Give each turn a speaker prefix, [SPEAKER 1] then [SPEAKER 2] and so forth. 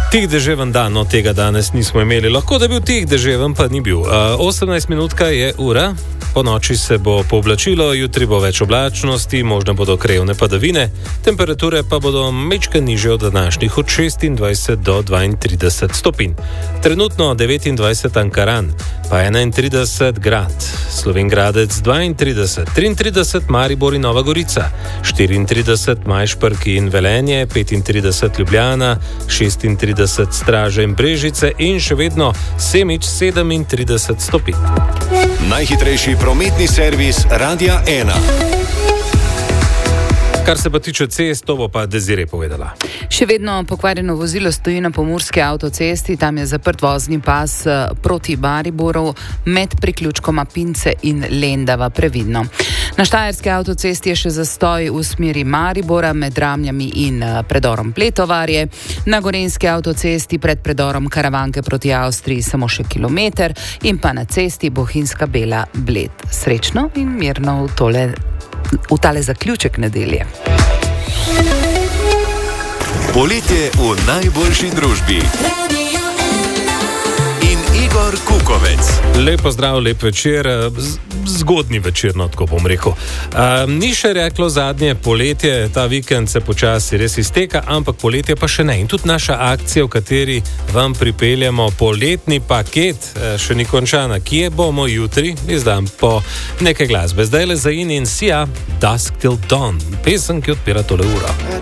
[SPEAKER 1] Tih deževen dan, no tega danes nismo imeli. Lahko da bil tih deževen, pa ni bil. 18 minutka je ura, po noči se bo pooblačilo, jutri bo več oblačnosti, možne bodo krajevne padavine, temperature pa bodo mečke nižje od današnjih, od 26 do 32 stopinj. Trenutno 29 Ankaran, pa 31 Grad, Slovenj Gradec 32, 33 Maribor in Nova Gorica, 34 Majšperk in Velenje, 35 Ljubljana, 36 Straže in Brežice in še vedno Semič 37 stopinj.
[SPEAKER 2] Najhitrejši prometni servis Radia 1.
[SPEAKER 1] Kar se pa tiče cest, to bo pa Desiree povedala.
[SPEAKER 3] Še vedno pokvarjeno vozilo stoji na pomurski avtocesti, tam je zaprt vozni pas proti Mariboru med priključkoma Pince in Lendava, previdno. Na štajerski avtocesti je še zastoj v smeri Maribora med Ramljami in predorom Pletovarje. Na gorenjski avtocesti pred predorom Karavanke proti Avstriji samo še kilometer in pa na cesti Bohinjska Bela Bled. Srečno in mirno v tale zaključek nedelje.
[SPEAKER 2] Poletje v najboljši družbi. In Igor Kukovec.
[SPEAKER 1] Lep pozdrav, lep večer, zgodnji večer, no tako bom rekel. Ni še reklo zadnje poletje, ta vikend se počasi res izteka, ampak poletje pa še ne. In tudi naša akcija, v kateri vam pripeljamo poletni paket, še ni končana. Kje bomo jutri? Izdam po nekaj glasbe. Zdaj le za In in Sia, Dusk Till Dawn, pesem, ki odpira tole uro.